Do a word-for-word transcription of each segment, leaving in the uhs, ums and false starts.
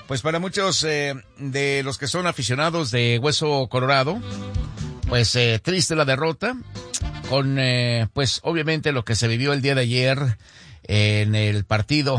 Pues para muchos eh, de los que son aficionados de Hueso Colorado, pues eh, triste la derrota, con eh, pues obviamente lo que se vivió el día de ayer eh, en el partido.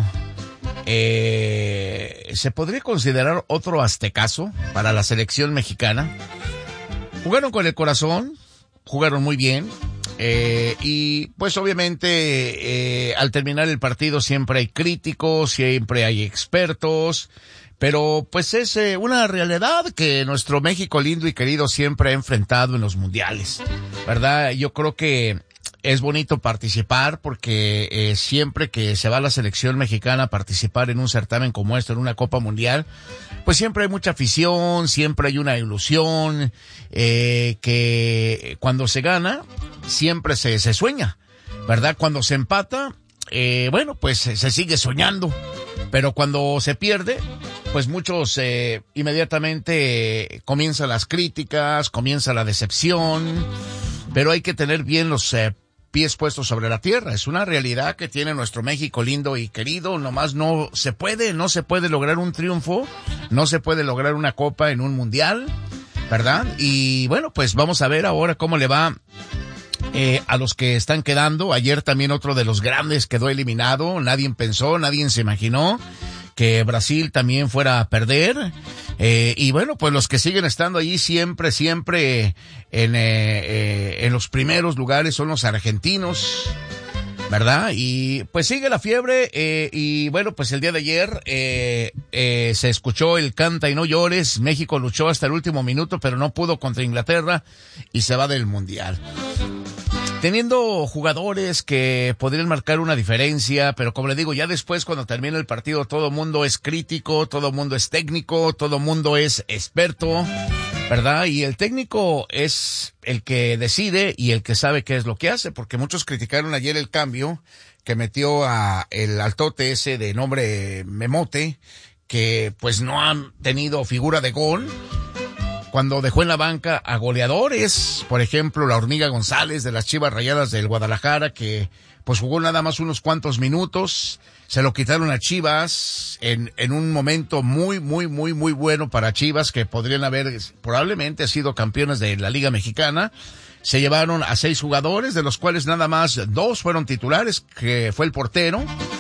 Eh, ¿Se podría considerar otro aztecazo para la selección mexicana? Jugaron con el corazón, jugaron muy bien. Eh, y pues obviamente eh, al terminar el partido siempre hay críticos, siempre hay expertos, pero pues es eh, una realidad que nuestro México lindo y querido siempre ha enfrentado en los mundiales, ¿verdad? Yo creo que es bonito participar porque eh, siempre que se va la selección mexicana a participar en un certamen como esto, en una Copa Mundial, pues siempre hay mucha afición, siempre hay una ilusión, eh, que cuando se gana, siempre se, se sueña, ¿verdad? Cuando se empata, eh, bueno, pues se, se sigue soñando, pero cuando se pierde, pues muchos eh, inmediatamente eh, comienzan las críticas, comienza la decepción, pero hay que tener bien los eh, pies puestos sobre la tierra. Es una realidad que tiene nuestro México lindo y querido. Nomás no se puede, no se puede lograr un triunfo, no se puede lograr una copa en un mundial, ¿verdad? Y bueno, pues vamos a ver ahora cómo le va eh, a los que están quedando. Ayer también otro de los grandes quedó eliminado. Nadie pensó, nadie se imaginó que Brasil también fuera a perder. Eh, y bueno, pues los que siguen estando allí siempre, siempre en, eh, eh, en los primeros lugares son los argentinos, ¿verdad? Y pues sigue la fiebre, eh, y bueno, pues el día de ayer eh, eh, se escuchó el canta y no llores. México luchó hasta el último minuto, pero no pudo contra Inglaterra y se va del Mundial. Teniendo jugadores que podrían marcar una diferencia, pero como le digo, ya después cuando termina el partido todo mundo es crítico, todo mundo es técnico, todo mundo es experto, ¿verdad? Y el técnico es el que decide y el que sabe qué es lo que hace, porque muchos criticaron ayer el cambio que metió a el altote ese de nombre Memote, que pues no han tenido figura de gol, cuando dejó en la banca a goleadores, por ejemplo, la Hormiga González de las Chivas Rayadas del Guadalajara, que pues jugó nada más unos cuantos minutos, se lo quitaron a Chivas en, en un momento muy, muy, muy, muy bueno para Chivas, que podrían haber probablemente sido campeones de la Liga Mexicana. Se llevaron a seis jugadores, de los cuales nada más dos fueron titulares, que fue el portero,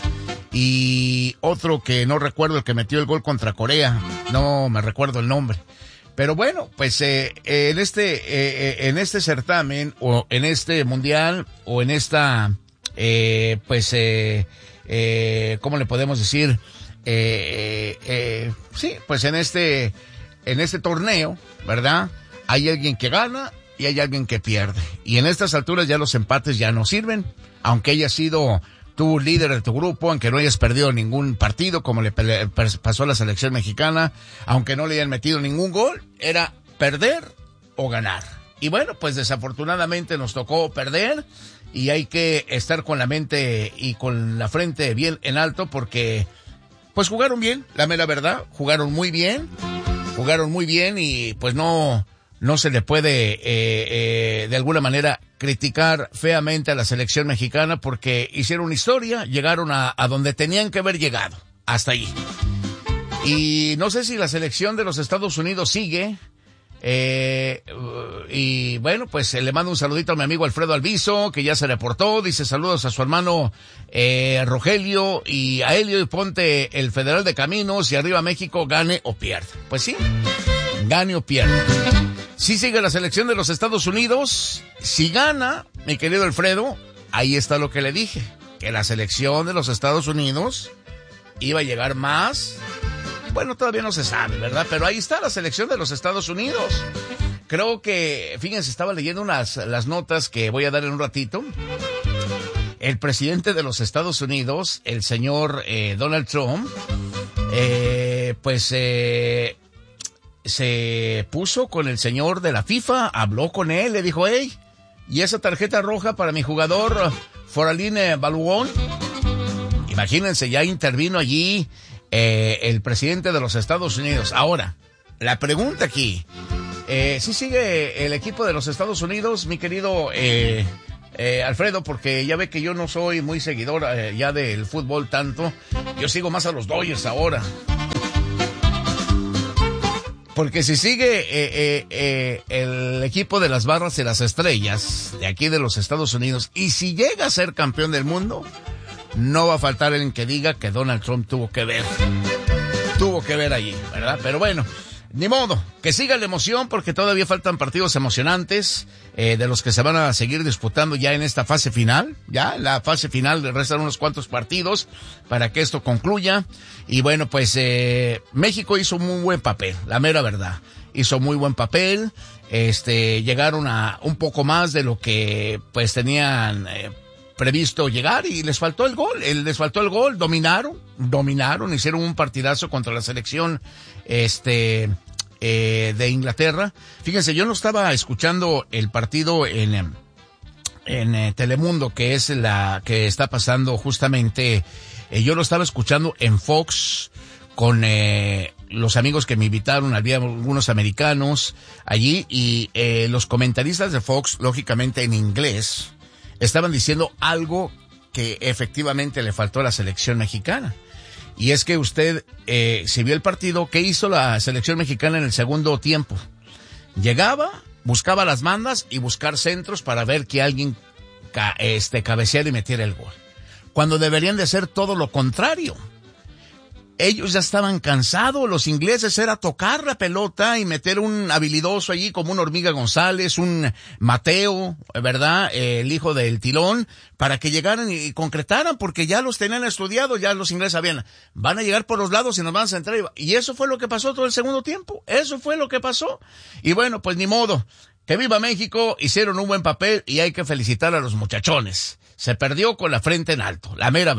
y otro que no recuerdo, el que metió el gol contra Corea, no me recuerdo el nombre. Pero bueno, pues eh, eh, en este eh, en este certamen o en este mundial o en esta eh, pues eh, eh, ¿cómo le podemos decir? Eh, eh, eh, sí, pues en este en este torneo, ¿verdad? Hay alguien que gana y hay alguien que pierde. Y en estas alturas ya los empates ya no sirven, aunque haya sido tú líder de tu grupo, aunque no hayas perdido ningún partido como le pasó a la selección mexicana, aunque no le hayan metido ningún gol, era perder o ganar. Y bueno, pues desafortunadamente nos tocó perder y hay que estar con la mente y con la frente bien en alto porque pues jugaron bien, la mera verdad, jugaron muy bien, jugaron muy bien y pues no... No se le puede, eh, eh, de alguna manera, criticar feamente a la selección mexicana porque hicieron historia, llegaron a, a donde tenían que haber llegado, hasta ahí. Y no sé si la selección de los Estados Unidos sigue, eh, y bueno, pues le mando un saludito a mi amigo Alfredo Alviso, que ya se reportó, dice saludos a su hermano eh, Rogelio y a Helio, y ponte el Federal de Caminos y arriba México, gane o pierda. Pues sí, gane o pierda. Si sigue la selección de los Estados Unidos, si gana, mi querido Alfredo, ahí está lo que le dije, que la selección de los Estados Unidos iba a llegar más, bueno, todavía no se sabe, ¿verdad? Pero ahí está la selección de los Estados Unidos. Creo que, fíjense, estaba leyendo unas las notas que voy a dar en un ratito. El presidente de los Estados Unidos, el señor eh, Donald Trump, eh, pues... Eh, se puso con el señor de la FIFA, habló con él, le dijo, hey, ¿y esa tarjeta roja para mi jugador Foraline Balbuón? Imagínense, ya intervino allí eh, el presidente de los Estados Unidos. Ahora, la pregunta aquí, eh, ¿sí sigue el equipo de los Estados Unidos, mi querido eh, eh, Alfredo? Porque ya ve que yo no soy muy seguidor eh, ya del fútbol tanto, yo sigo más a los Dodgers ahora. Porque si sigue eh, eh, eh, el equipo de las Barras y las Estrellas, de aquí de los Estados Unidos, y si llega a ser campeón del mundo, no va a faltar alguien que diga que Donald Trump tuvo que ver. Tuvo que ver allí, ¿verdad? Pero bueno, ni modo, que siga la emoción porque todavía faltan partidos emocionantes, eh, de los que se van a seguir disputando ya en esta fase final. Ya, la fase final, le restan unos cuantos partidos para que esto concluya. Y bueno, pues eh, México hizo un muy buen papel, la mera verdad. Hizo muy buen papel, este, llegaron a un poco más de lo que pues tenían eh, previsto llegar y les faltó el gol, el, les faltó el gol, dominaron, dominaron, hicieron un partidazo contra la selección este eh, de Inglaterra. Fíjense, yo no estaba escuchando el partido en en eh, Telemundo, que es la que está pasando justamente, eh, yo lo estaba escuchando en Fox con eh, los amigos que me invitaron, había algunos americanos allí y eh, los comentaristas de Fox, lógicamente en inglés, estaban diciendo algo que efectivamente le faltó a la selección mexicana. Y es que usted, eh, si vio el partido, ¿qué hizo la selección mexicana en el segundo tiempo? Llegaba, buscaba las bandas y buscar centros para ver que alguien ca- este, cabeceara y metiera el gol. Cuando deberían de hacer todo lo contrario. Ellos ya estaban cansados, los ingleses, era tocar la pelota y meter un habilidoso allí como un Hormiga González, un Mateo, ¿verdad? Eh, el hijo del Tilón, para que llegaran y concretaran, porque ya los tenían estudiados, ya los ingleses sabían, van a llegar por los lados y nos van a centrar. Y eso fue lo que pasó todo el segundo tiempo, eso fue lo que pasó. Y bueno, pues ni modo, que viva México, hicieron un buen papel y hay que felicitar a los muchachones. Se perdió con la frente en alto, la mera